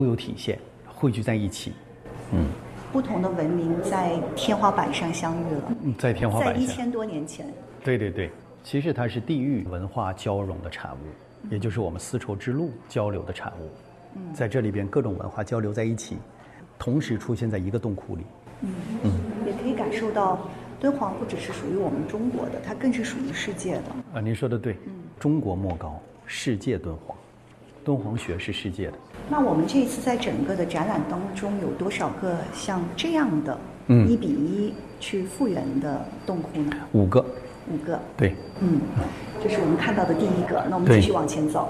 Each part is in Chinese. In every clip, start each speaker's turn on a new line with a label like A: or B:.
A: 都有体现，汇聚在一起。
B: 不同的文明在天花板上相遇了，
A: 在天花板上，
B: 在1000多年前。
A: 对对对，其实它是地域文化交融的产物，也就是我们丝绸之路交流的产物。在这里边各种文化交流在一起，同时出现在一个洞窟里。
B: 也可以感受到敦煌不只是属于我们中国的，它更是属于世界的。
A: 您说的对，中国莫高，世界敦煌，敦煌学是世界的。
B: 那我们这一次在整个的展览当中有多少个像这样的1:1去复原的洞窟呢
A: ？5个。
B: 5个。
A: 对。
B: 这是我们看到的第一个。那我们继续往前走。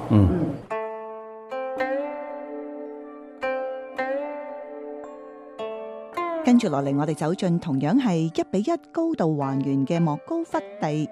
B: 跟住落嚟，我哋走進同樣係1:1高度還原嘅莫高窟第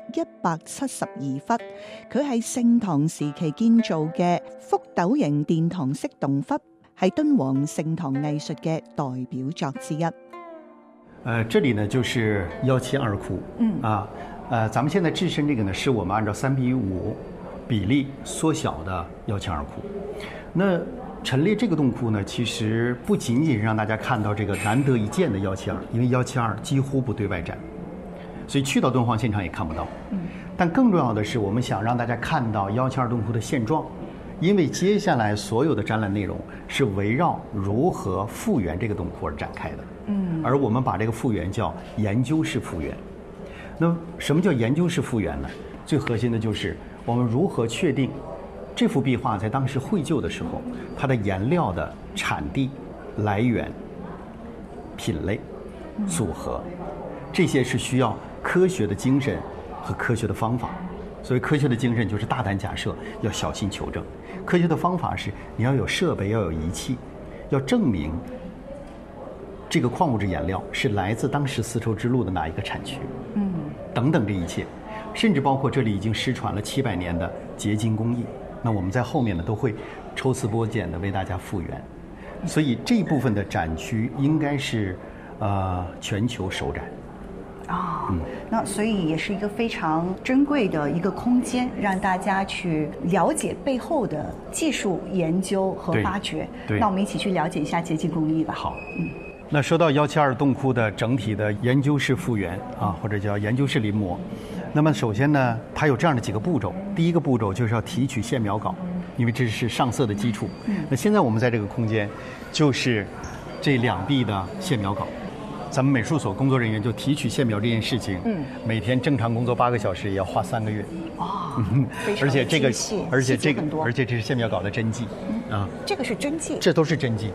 B: 172窟，佢係盛唐時期建造嘅覆斗形殿堂式洞窟，係敦煌盛唐藝術嘅代表作之一。
A: 这里呢就是172窟。咱们现在置身这个呢，是我们按照3:5比例缩小的172窟。那陈列这个洞窟呢，其实不仅仅是让大家看到这个难得一见的172，因为172几乎不对外展，所以去到敦煌现场也看不到。但更重要的是，我们想让大家看到172洞窟的现状，因为接下来所有的展览内容是围绕如何复原这个洞窟而展开的。而我们把这个复原叫研究式复原。那什么叫研究式复原呢？最核心的就是我们如何确定这幅壁画在当时绘就的时候，它的颜料的产地、来源、品类、组合，这些是需要科学的精神和科学的方法。所谓科学的精神就是大胆假设，要小心求证；科学的方法是你要有设备，要有仪器，要证明这个矿物质颜料是来自当时丝绸之路的哪一个产区，等等这一切，甚至包括这里已经失传了700年的结晶工艺。那我们在后面呢都会抽丝剥茧的为大家复原，所以这一部分的展区应该是全球首展。
B: 那所以也是一个非常珍贵的一个空间，让大家去了解背后的技术研究和发掘。那我们一起去了解一下结晶工艺吧。
A: 好。那说到172洞窟的整体的研究式复原或者叫研究式临摹，那么首先呢，它有这样的几个步骤。第一个步骤就是要提取线描稿，因为这是上色的基础。那现在我们在这个空间，就是这2壁的线描稿。咱们美术所工作人员就提取线描这件事情，每天正常工作8个小时，也要花3个月。而且这个，而且这是线描稿的真迹
B: 这个是真迹，
A: 这都是真迹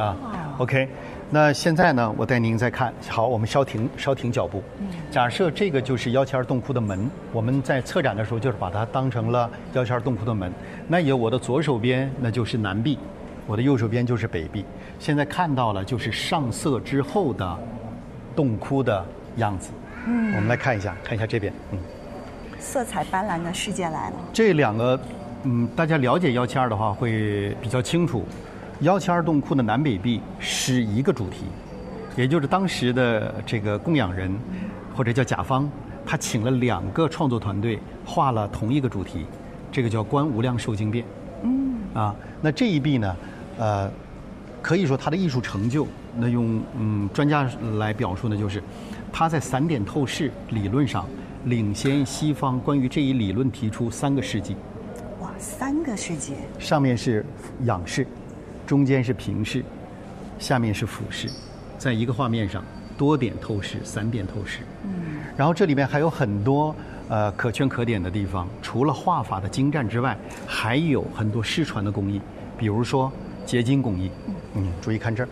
A: OK， 那现在呢，我带您再看。好，我们稍停脚步。假设这个就是172洞窟的门，我们在策展的时候就是把它当成了172洞窟的门。那有我的左手边那就是南壁，我的右手边就是北壁。现在看到了就是上色之后的洞窟的样子。我们来看一下这边。
B: 色彩斑斓的世界来了。
A: 这2个，大家了解172的话会比较清楚。172洞窟的南北壁是一个主题，也就是当时的这个供养人或者叫甲方，他请了2个创作团队画了同一个主题，这个叫观无量寿经变。那这一壁呢，可以说它的艺术成就，那用专家来表述呢，就是它在散点透视理论上领先西方关于这一理论提出3个世纪。
B: 哇，3个世纪！
A: 上面是仰视，中间是平视，下面是俯视，在一个画面上多点透视、散点透视。然后这里面还有很多可圈可点的地方，除了画法的精湛之外，还有很多失传的工艺，比如说结晶工艺。注意看这儿，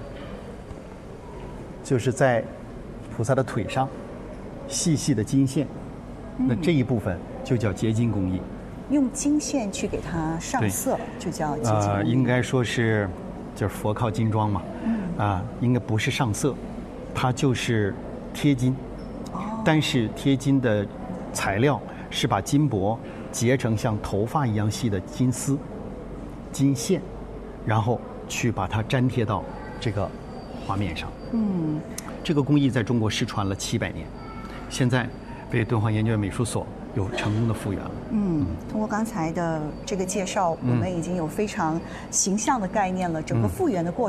A: 就是在菩萨的腿上细细的金线，那这一部分就叫结晶工艺。
B: 用金线去给它上色，就叫结晶工艺。
A: 应该说是，就是佛靠金装嘛。应该不是上色，它就是贴金。但是贴金的材料是把金箔结成像头发一样细的金丝、金线，然后去把它粘贴到这个画面上。这个工艺在中国失传了700年，现在被敦煌研究院美术所有成功的复原了。
B: 通过刚才的这个介绍，我们已经有非常形象的概念了，整个复原的过程。